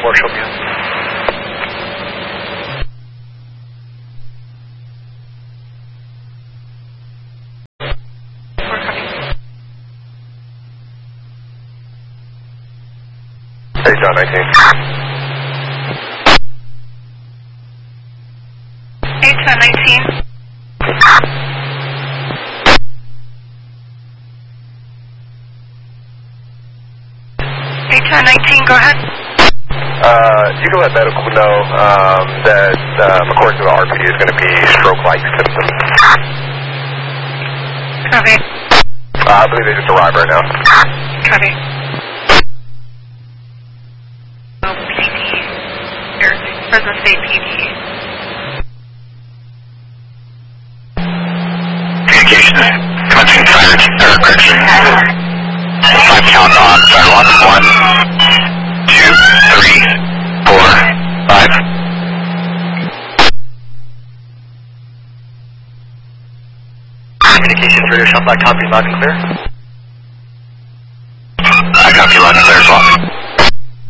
4, show me up. Hey, John 19. 8 John 19. John 19, go ahead. You can let medical know that according to the RPD is going to be stroke-like symptoms. Copy. I believe they just arrived right now. Copy. PD. Here, Fresno State PD. Communication. Commencing fire, correction. 5 count on fire 1, 2, 3, 4, 5. Communications, radio shot flag, copy, loud and clear.